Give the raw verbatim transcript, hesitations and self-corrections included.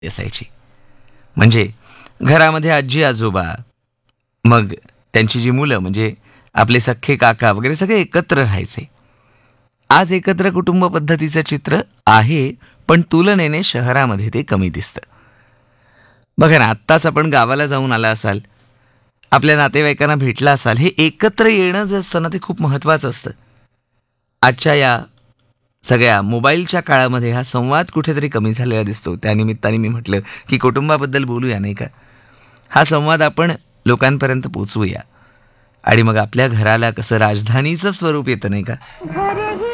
असायची. म्हणजे घरामध्ये आजी आजोबा, मग त्यांची जी मुलं म्हणजे आपले सख्खे काका वगैरे सगळे एकत्र राहायचे. आज एकत्र कुटुंब पद्धतीचं चित्र आहे, पण तुलनेने शहरामध्ये ते कमी दिसतं. बघा ना, आत्ताच आपण गावाला जाऊन आला असाल, आपल्या नातेवाईकांना भेटला असाल, हे एकत्र येणं जे असतं ना ते खूप महत्त्वाचं असतं. आजच्या या सगळ्या मोबाईलच्या काळामध्ये हा संवाद कुठेतरी कमी झालेला दिसतो. त्यानिमित्ताने मी म्हटलं की कुटुंबाबद्दल बोलूया, नाही का? हा संवाद आपण लोकांपर्यंत पोचवूया आणि मग आपल्या घराला कसं राजधानीचं स्वरूप येतं, नाही का?